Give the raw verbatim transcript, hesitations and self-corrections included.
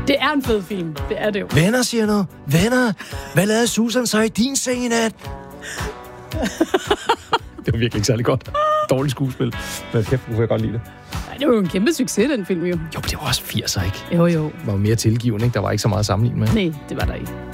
Det er en fed film. Det er det jo. Venner, siger du. Venner. Hvad lavede Susan så i din seng i nat? Det var virkelig ikke særlig godt. Dårligt skuespil. Men kæft, kunne jeg godt lide det. Ej, det var jo en kæmpe succes, den film jo. Jo, men det var også firser, ikke? Jo, jo. Det var mere tilgivende, ikke? Der var ikke så meget at sammenligne med. Nej, det var der ikke.